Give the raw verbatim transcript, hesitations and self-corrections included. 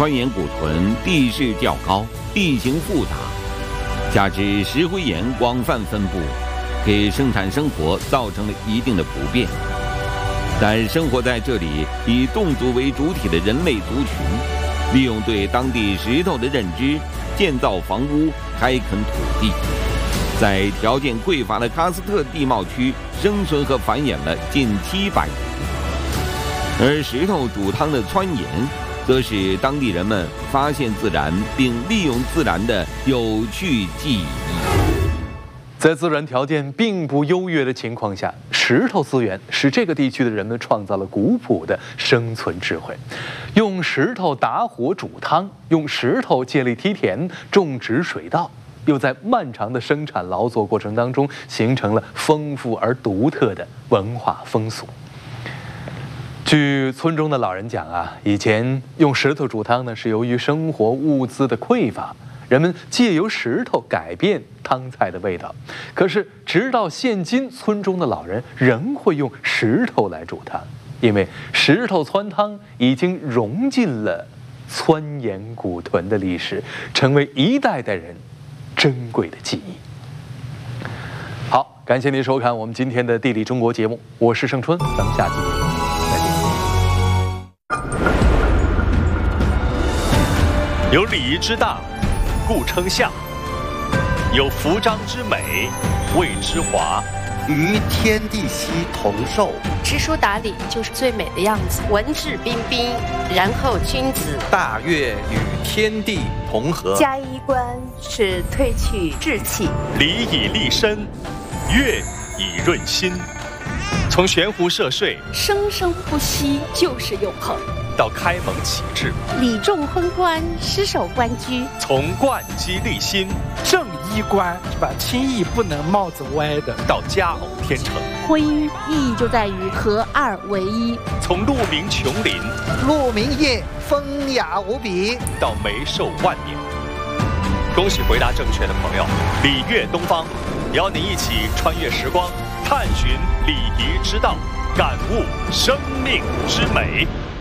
川岩古屯地势较高，地形复杂，加之石灰岩广泛分布，给生产生活造成了一定的不便。但生活在这里以侗族为主体的人类族群，利用对当地石头的认知，建造房屋、开垦土地，在条件匮乏的喀斯特地貌区生存和繁衍了近七百年。而石头煮汤的汆盐，则是当地人们发现自然并利用自然的有趣记忆。 在自然条件并不优越的情况下，石头资源使这个地区的人们创造了古朴的生存智慧。用石头打火煮汤，用石头建立梯田、种植水稻，又在漫长的生产劳作过程当中，形成了丰富而独特的文化风俗。据村中的老人讲啊，以前用石头煮汤呢，是由于生活物资的匮乏，人们借由石头改变汤菜的味道。可是直到现今，村中的老人仍会用石头来煮汤，因为石头汆汤已经融进了汆岩古屯的历史，成为一代代人珍贵的记忆。好，感谢您收看我们今天的《地理中国》节目，我是盛春，咱们下期节目再见。 有礼仪之大，故称象；有服装之美，谓之华。 与天地熙同寿， 知书达理就是最美的样子，文质彬彬，然后君子。 大悦与天地同和， 加衣冠是褪去稚气， 礼以立身，乐以润心。从悬壶涉水， 生生不息就是永恒。 到开蒙启智， 礼重婚冠，失守官居； 从贯机立心， 正衣冠是吧？轻易不能帽子歪的； 到佳偶天成， 婚姻意义就在于合二为一； 从鹿鸣琼林， 鹿鸣夜，风雅无比； 到梅寿万年。恭喜回答正确的朋友，礼乐东方，邀您一起穿越时光，探寻礼仪之道，感悟生命之美。